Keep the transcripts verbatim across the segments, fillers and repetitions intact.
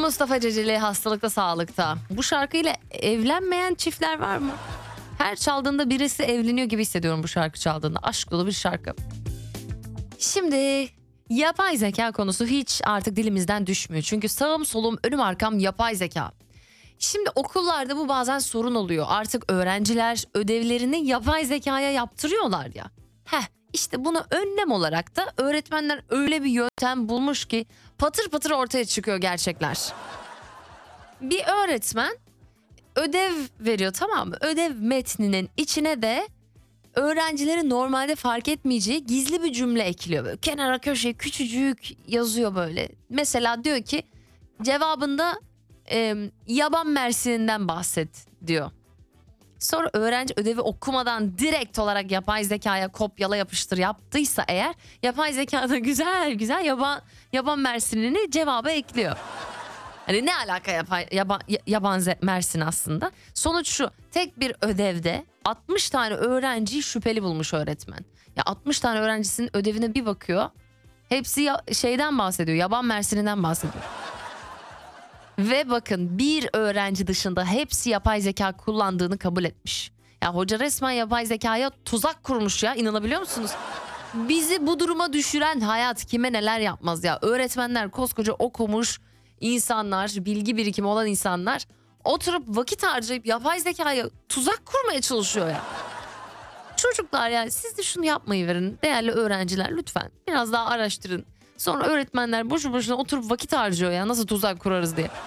Mustafa Ceceli hastalıkta sağlıkta. Bu şarkıyla evlenmeyen çiftler var mı? Her çaldığında birisi evleniyor gibi hissediyorum bu şarkı çaldığında. Aşk dolu bir şarkı. Şimdi yapay zeka konusu hiç artık dilimizden düşmüyor. Çünkü sağım solum önüm arkam yapay zeka. Şimdi okullarda bu bazen sorun oluyor. Artık öğrenciler ödevlerini yapay zekaya yaptırıyorlar ya. Heh, işte buna önlem olarak da öğretmenler öyle bir yöntem bulmuş ki patır patır ortaya çıkıyor gerçekler. Bir öğretmen ödev veriyor, tamam mı? Ödev metninin içine de öğrencilerin normalde fark etmeyeceği gizli bir cümle ekliyor. Böyle kenara köşeye küçücük yazıyor böyle. Mesela diyor ki cevabında e, yaban mersininden bahset diyor. Sonra öğrenci ödevi okumadan direkt olarak yapay zekaya kopyala yapıştır yaptıysa eğer, yapay zekada güzel güzel yaban, yaban mersinini cevaba ekliyor. Hani ne alaka yapay, yaban, yaban mersin aslında. Sonuç şu: tek bir ödevde altmış tane öğrenciyi şüpheli bulmuş öğretmen. Ya altmış tane öğrencisinin ödevine bir bakıyor. Hepsi ya, şeyden bahsediyor, yaban mersininden bahsediyor. Ve bakın, bir öğrenci dışında hepsi yapay zeka kullandığını kabul etmiş. Ya hoca resmen yapay zekaya tuzak kurmuş ya, inanabiliyor musunuz? Bizi bu duruma düşüren hayat kime neler yapmaz ya. Öğretmenler, koskoca okumuş insanlar, bilgi birikimi olan insanlar oturup vakit harcayıp yapay zekaya tuzak kurmaya çalışıyor ya. Çocuklar, yani siz de şunu yapmayı verin değerli öğrenciler, lütfen biraz daha araştırın. Sonra öğretmenler boşu boşuna oturup vakit harcıyor ya, nasıl tuzak kurarız diye.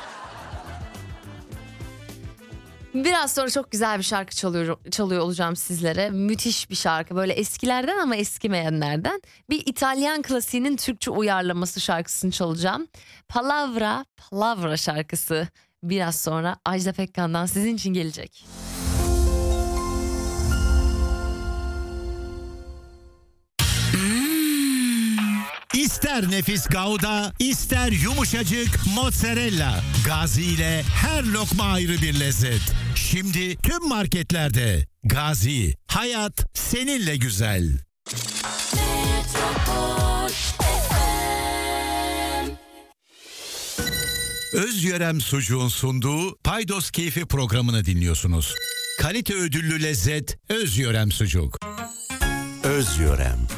Biraz sonra çok güzel bir şarkı çalıyor, çalıyor olacağım sizlere. Müthiş bir şarkı, böyle eskilerden ama eskimeyenlerden. Bir İtalyan klasiğinin Türkçe uyarlaması şarkısını çalacağım. Palavra, Palavra şarkısı biraz sonra Ajda Pekkan'dan sizin için gelecek. İster nefis gouda, ister yumuşacık mozzarella. Gazi ile her lokma ayrı bir lezzet. Şimdi tüm marketlerde. Gazi, hayat seninle güzel. Özyörem Sucuğun sunduğu Paydos Keyfi programını dinliyorsunuz. Kalite ödüllü lezzet Özyörem Sucuk. Özyörem.